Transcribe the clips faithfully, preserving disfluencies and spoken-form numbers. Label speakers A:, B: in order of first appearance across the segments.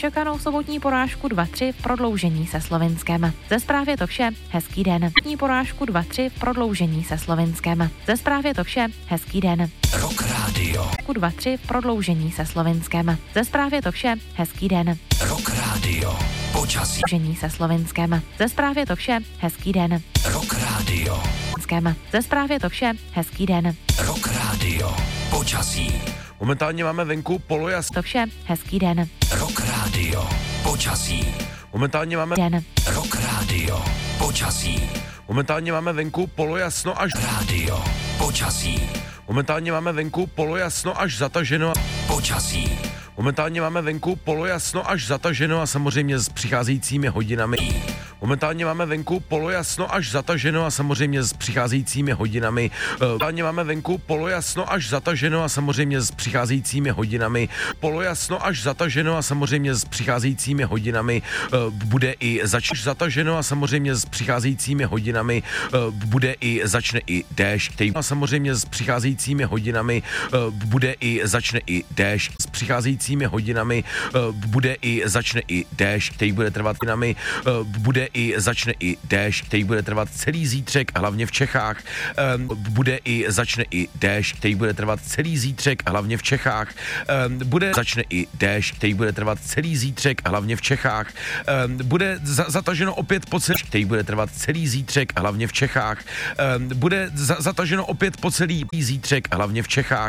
A: nečekanou sobotní porážku dva tři v prodloužení se Slovinskem. Ze zpráv je to vše, hezký den. Sobotní porážku dva tři v prodloužení se Slovinskem. Ze zpráv je to vše, hezký den.
B: Rock Radio.
A: dva tři v prodloužení se Slovinskem. Ze zpráv je to vše, hezký den.
B: Rock Radio. Počasí.
A: Prodloužení se Slovinskem. Ze zpráv je to vše, hezký den.
B: Rock Radio.
A: Ze zpráv je to vše, hezký den.
B: Rock Radio. Počasí.
C: Momentálně máme venku polojas.
A: To vše, hezký den.
B: Rock Radio. Počasí.
C: Momentálně máme
A: Den.
B: Rock Radio. Počasí.
C: Momentálně máme venku polojasno až
B: Radio. Počasí.
C: Momentálně máme venku polojasno až zataženo.
B: Počasí.
C: Momentálně máme venku polojasno až zataženo a samozřejmě s přicházejícími hodinami. Momentálně máme venku polojasno až zataženo a samozřejmě s přicházejícími hodinami. Momentálně máme venku polojasno až zataženo a samozřejmě s přicházejícími hodinami. Polojasno až zataženo a samozřejmě s přicházejícími hodinami bude i zač zataženo a samozřejmě s přicházejícími hodinami bude i začne i déšť, který a samozřejmě s přicházejícími hodinami bude i začne i déšť s přicházejícími hodinami bude i začne i déšť, který bude trvat hodinami bude i začne i déšť, který bude trvat celý zítřek, hlavně v Čechách. Bude i začne i déšť, který bude trvat celý zítřek, hlavně v Čechách. Bude začne i déšť, který bude trvat celý zítřek, hlavně v Čechách. Bude za, zataženo opět po celý, který bude trvat celý zítřek, hlavně v Čechách. Bude za, zataženo opět po celý zítřek, hlavně v Čechách.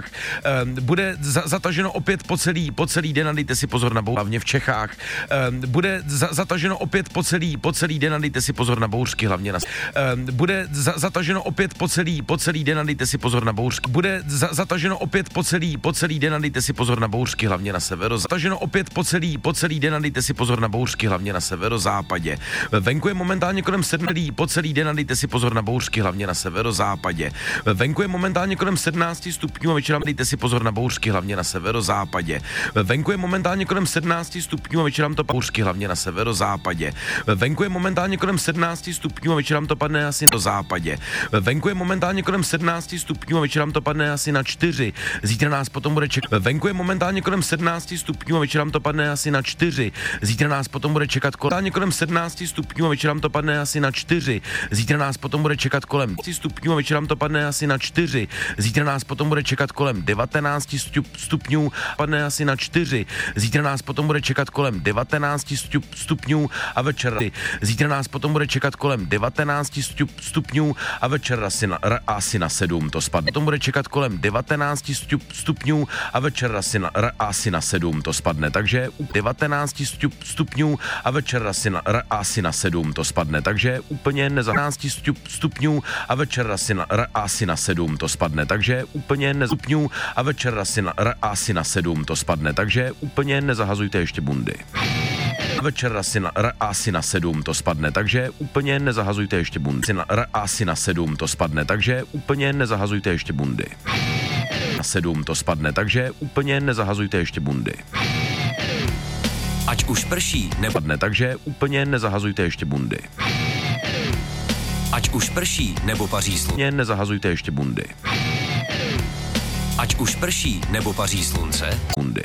C: Bude za, zataženo opět po celý, po celý den, a dejte si pozor na bouřky, hlavně v Čechách. Bude za, zataženo opět po celý, po celý den, a dejte si pozor na bouřky, hlavně na bude za, zataženo opět po celý, po celý den, a dejte si pozor na bouřky. Bude za, zataženo opět po celý, po celý den, a dejte si pozor na bouřky, hlavně na severo. Zataženo opět po celý, po celý den, a dejte si pozor na bouřky, hlavně na severozápadě. Venku je momentálně kolem sedmnácti, po celý den, a dejte si pozor na bouřky, hlavně na severozápadě. Venku je momentálně kolem sedmnácti stupňů a večerám dejte si pozor na bouřky, hlavně na severozápadě. Venku je momentálně kolem sedmnácti stupňů a večerám to bouřky, hlavně na severozápadě. Venku je momentálně kolem sedmnácti stupňů a večerám to padne asi na západě. Venku je momentálně kolem sedmnácti stupňů a večerám to padne asi na čtyři. Zítra nás potom bude čekat. Venku je momentálně kolem sedmnácti stupňů a večerám to padne asi na čtyři. Zítra nás potom bude čekat kolem kolem sedmnácti stupňů a večerám to padne asi na čtyři. Zítra nás potom bude čekat kolem stupňů a večerám to padne asi na čtyři. Zítra nás potom bude čekat kolem devatenácti stupňů, padne asi na čtyři. Zítra nás potom bude čekat kolem devatenácti stupňů a večer. Zítra nás potom bude čekat kolem devatenácti stupňů a večer asi na, asi na sedm to spadne. Potom bude čekat kolem devatenácti stupňů a večer asi na, asi na sedm to spadne. Takže u devatenácti stupňů a večer asi na, asi na sedm to spadne. Takže úplně neza devatenácti stupňů a večer asi na, asi na sedm to spadne. Takže úplně neza stupňů a večer asi na, asi na sedm to spadne. Takže úplně nezahazujte ještě bundy. Večer asi na, asi na sedm to spadne, takže úplně nezahazujte ještě bundy. Na, asi na sedm to spadne, takže úplně nezahazujte ještě bundy. Na sedm to spadne, takže úplně nezahazujte ještě bundy.
B: Ať už prší, nebo
C: Padne, takže úplně nezahazujte ještě bundy.
B: Ať už prší, nebo paří slunce.
C: Nezahazujte ještě bundy.
B: Ať už prší, nebo paří slunce.
C: Bundy.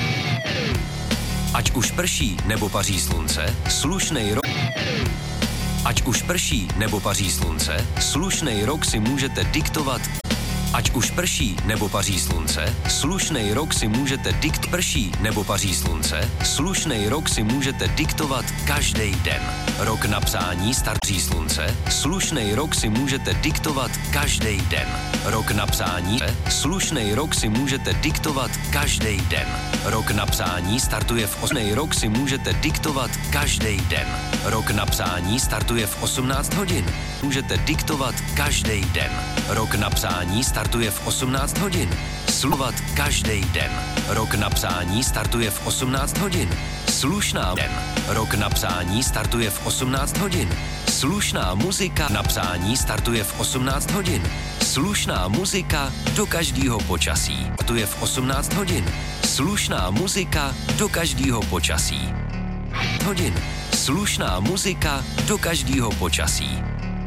B: Ať už prší, nebo paří slunce, slušnej rok. Ať už prší, nebo paří slunce, slušnej rok si můžete diktovat. Ať už prší, nebo paří slunce, slušnej rok si můžete dikt prší, nebo paří slunce, slušnej rok si můžete diktovat každý den. Rok na psání startří slunce, slušnej rok si můžete diktovat každý den. Rok na psání, slušnej rok si můžete diktovat každý den. Rok na psání startuje v osmý rok si můžete diktovat každý den. Rok na psání startuje v osmnáct hodin. Můžete diktovat každý den. Rok na psání startuje v osmnáct hodin. Slovat každý den. Rok na psání startuje v osmnáct hodin. Slušná den. Rok na psání startuje v osmnáct hodin. Slušná muzika na psání startuje v osmnáct hodin. Slušná muzika do každého počasí. Startuje v osmnáct hodin. Slušná muzika do každého počasí. Hodin. Slušná muzika do každého počasí.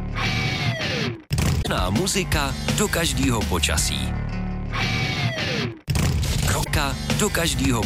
B: Slušná muzika do každého počasí. Roka do každého